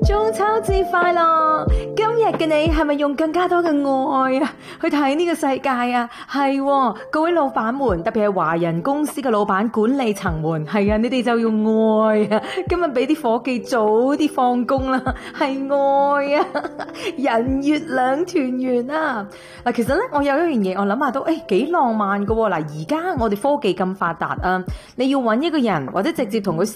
中秋節快樂！今日嘅你係咪用更加多嘅愛啊去睇呢個世界啊？係喎，各位老闆們，特別係華人公司嘅老闆管理層們，係啊，你哋就用愛啊！今日俾啲伙計早啲放工啦，係愛啊！人月兩團圓啊！嗱，其實咧，我有一樣嘢，我諗下都幾浪漫㗎喎。嗱，而家我哋科技咁發達啊，你要搵一個人或者直接同佢